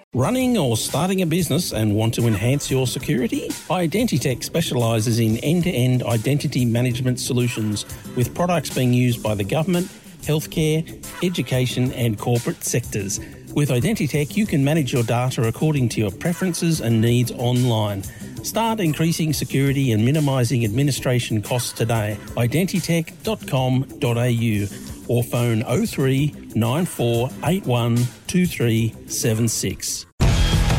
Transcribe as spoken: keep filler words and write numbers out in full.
Running or starting a business and want to enhance your security? Identitech specialises in end-to-end identity management solutions with products being used by the government, healthcare, education and corporate sectors. With Identitech, you can manage your data according to your preferences and needs online. Start increasing security and minimising administration costs today. identitech dot com dot a u or phone oh three nine four eight one two three seven six.